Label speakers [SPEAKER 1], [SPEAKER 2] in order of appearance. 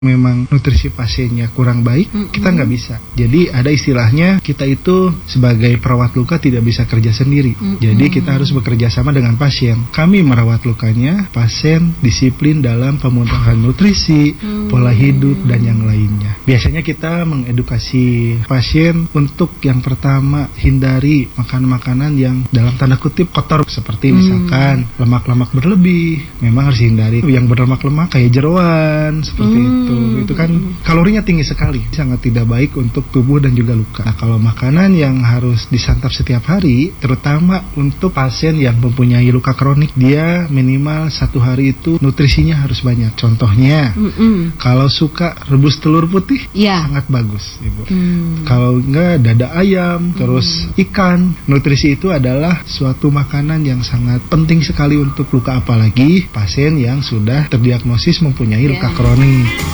[SPEAKER 1] memang nutrisi pasiennya kurang baik, kita nggak bisa. Jadi ada istilahnya, kita itu sebagai perawat luka tidak bisa kerja sendiri. Jadi kita harus bekerja sama dengan pasien. Kami merawat lukanya, pasien disiplin dalam pemenuhan nutrisi, pola hidup, dan yang lainnya. Biasanya kita mengedukasi pasien untuk yang pertama, hindari makan makanan yang dalam tanda kutip kotor, seperti misalkan lemak-lemak berlebih. Memang harus hindari yang berlemak-lemak kayak jeroan, seperti itu. Itu kan kalorinya tinggi sekali, sangat tidak baik untuk tubuh dan juga luka. Nah, kalau makanan yang harus disantap setiap hari, terutama untuk pasien yang mempunyai luka kronik, dia minimal 1 hari itu nutrisinya harus banyak. Contohnya, kalau suka rebus telur putih, sangat bagus, Ibu. Kalau enggak, dada ayam, terus ikan. Nutrisi itu adalah suatu makanan yang sangat penting sekali untuk luka, apalagi pasien yang sudah terdiagnosis mempunyai luka kronik.